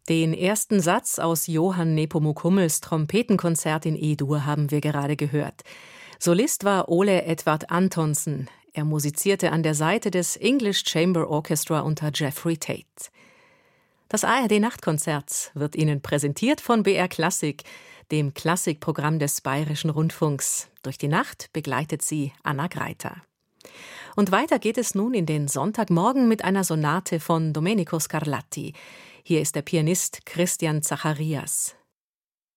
Den ersten Satz aus Johann Nepomuk Hummels Trompetenkonzert in E-Dur haben wir gerade gehört. Solist war Ole Edvard Antonsen. Er musizierte an der Seite des English Chamber Orchestra unter Jeffrey Tate. Das ARD-Nachtkonzert wird Ihnen präsentiert von BR Klassik, dem Klassikprogramm des Bayerischen Rundfunks. Durch die Nacht begleitet sie Anna Greiter. Und weiter geht es nun in den Sonntagmorgen mit einer Sonate von Domenico Scarlatti. Hier ist der Pianist Christian Zacharias.